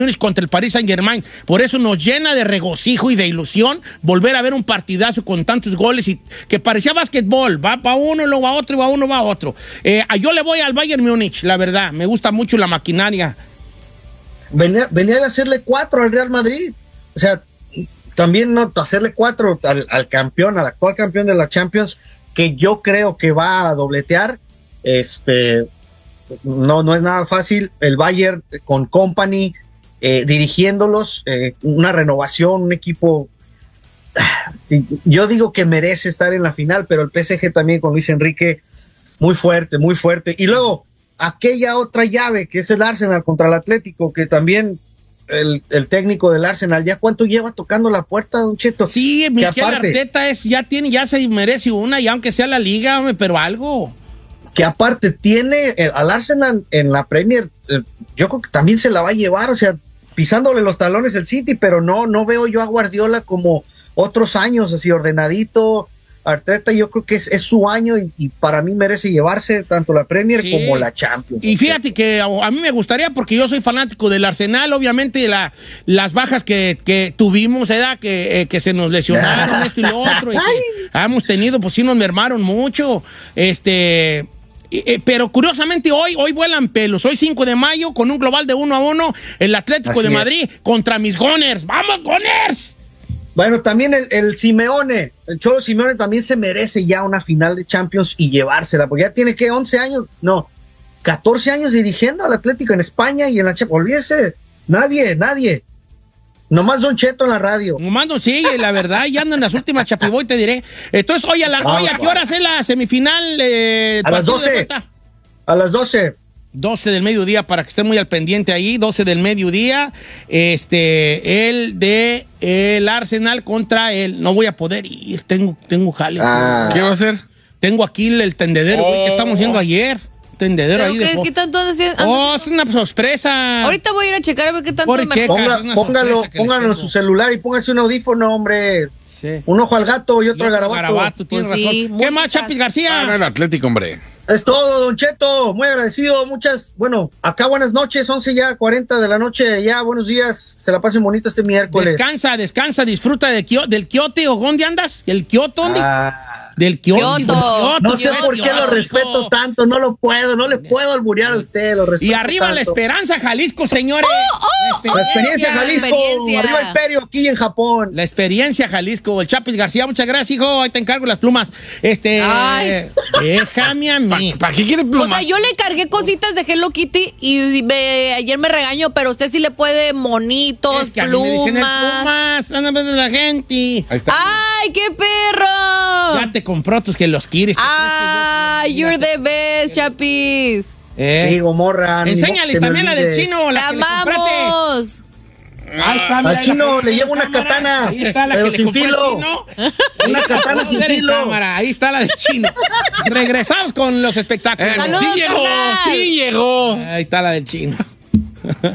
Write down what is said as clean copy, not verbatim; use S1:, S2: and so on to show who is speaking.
S1: contra el Paris Saint-Germain. Por eso nos llena de regocijo y de ilusión volver a ver un partidazo con tantos goles y que parecía básquetbol. Va uno, luego va otro, y va uno, va otro. Yo le voy al Bayern Múnich, la verdad. Me gusta mucho la maquinaria.
S2: Venía de hacerle 4 al Real Madrid. O sea, también no hacerle 4 al campeón, al actual campeón de la Champions, que yo creo que va a dobletear. No es nada fácil. El Bayern con Kompany dirigiéndolos, una renovación, un equipo. Yo digo que merece estar en la final, pero el PSG también con Luis Enrique, muy fuerte, muy fuerte. Y luego, aquella otra llave que es el Arsenal contra el Atlético, que también el técnico del Arsenal, ¿ya cuánto lleva tocando la puerta, Don Cheto?
S1: Sí, Mikel Arteta ya se merece una, y aunque sea la liga, hombre, pero algo.
S2: Que aparte tiene al Arsenal en la Premier, yo creo que también se la va a llevar, o sea, pisándole los talones el City, pero no veo yo a Guardiola como otros años, así ordenadito. Arteta yo creo que es su año y para mí merece llevarse tanto la Premier como la Champions.
S1: Y fíjate que a mí me gustaría, porque yo soy fanático del Arsenal, obviamente las bajas que tuvimos, que se nos lesionaron esto y lo otro, y que hemos tenido, pues sí nos mermaron mucho, pero curiosamente hoy vuelan pelos. Hoy 5 de mayo con un global de 1-1 el Atlético
S2: Así
S1: de Madrid contra mis Gunners. ¡Vamos, Gunners!
S2: Bueno, también el Simeone, el Cholo Simeone también se merece ya una final de Champions y llevársela, porque ya tiene 11 años, 14 años dirigiendo al Atlético en España y en la Champions. Olvídese, nadie. Nomás Don Cheto en la radio.
S1: Nomás sí, la verdad, ya ando en las últimas, Chapiboy, te diré. Entonces, oye, ¿a qué hora es la semifinal?
S2: A las 12. A las 12.
S1: 12 del mediodía, para que estén muy al pendiente ahí. 12 del mediodía. El Arsenal contra el... No voy a poder ir, tengo jale.
S3: ¿Qué va a hacer?
S1: Tengo aquí el tendedero, güey, que estamos haciendo ayer. Tendedero ahí de
S4: ¿Qué tanto decían?
S1: es una sorpresa.
S4: Ahorita voy a ir a checar a ver qué tanto
S2: Póngalo en su celular y póngase un audífono, hombre.
S1: Sí.
S2: Un ojo al gato y otro al garabato.
S1: Tienes razón.
S4: Sí,
S1: ¿Qué más, Chapis García?
S3: No, el Atlético, hombre.
S2: Es todo, Don Cheto, muy agradecido, acá buenas noches, 11:40 de la noche, ya, buenos días, se la pasen bonito este miércoles.
S1: Descansa, disfruta del Quiote, ¿o dónde andas? ¿El Kioto, dónde? Del Kioto.
S2: No sé por qué lo respeto tanto, no le puedo alburear a usted, lo respeto.
S1: Y arriba tanto. La Esperanza Jalisco, señores.
S2: La experiencia Jalisco, arriba Imperio, aquí en Japón.
S1: La experiencia Jalisco, el Chapis García, muchas gracias, hijo, ahí te encargo las plumas. Déjame a mí.
S3: ¿Para qué quiere plumas?
S4: O sea, yo le cargué cositas de Hello Kitty y ayer me regañó, pero usted sí le puede monitos,
S1: es que
S4: plumas.
S1: A mí me dicen plumas, anda pues la gente.
S4: ¡Ay, qué perro!
S1: Ya te compró tus que los quieres.
S4: You're the best, Chapis.
S2: Digo, morra.
S1: Enséñale también la del chino, la que le
S4: amamos.
S1: Ahí está,
S2: al chino le llevo una katana,
S1: ahí está la
S2: pero
S1: que
S2: sin filo. Una katana sin filo.
S1: Ahí está la del chino. Regresamos con los espectáculos.
S4: Saludos,
S3: sí llegó.
S1: Ahí está la del chino.